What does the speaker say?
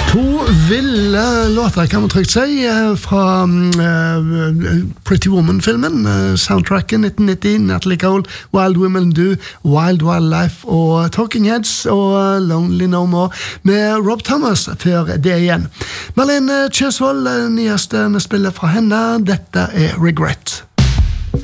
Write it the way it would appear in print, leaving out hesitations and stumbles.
To ville låter kan man trygt si fra Pretty Woman-filmen, soundtracken 1990, Natalie Cole, Wild Women Do, Wild Wildlife og Talking Heads og Lonely No More med Rob Thomas før det igjen. Marlene Kjøsvold, nyeste vi spiller fra henne, dette er Regret.